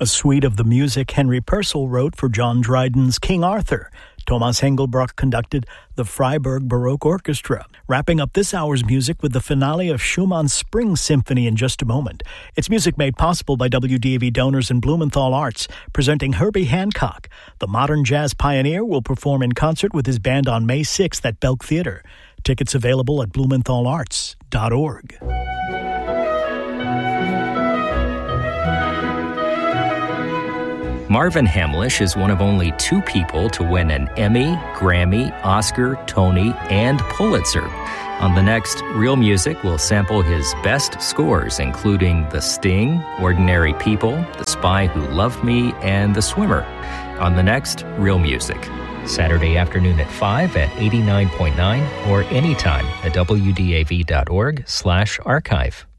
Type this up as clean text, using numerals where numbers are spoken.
A suite of the music Henry Purcell wrote for John Dryden's King Arthur. Thomas Engelbrecht conducted the Freiburg Baroque Orchestra. Wrapping up this hour's music with the finale of Schumann's Spring Symphony in just a moment. It's music made possible by WDAV donors and Blumenthal Arts, presenting Herbie Hancock. The modern jazz pioneer will perform in concert with his band on May 6th at Belk Theater. Tickets available at blumenthalarts.org. Marvin Hamlisch is one of only 2 people to win an Emmy, Grammy, Oscar, Tony, and Pulitzer. On the next Real Music, we'll sample his best scores, including The Sting, Ordinary People, The Spy Who Loved Me, and The Swimmer. On the next Real Music, Saturday afternoon at 5 at 89.9 or anytime at wdav.org/archive.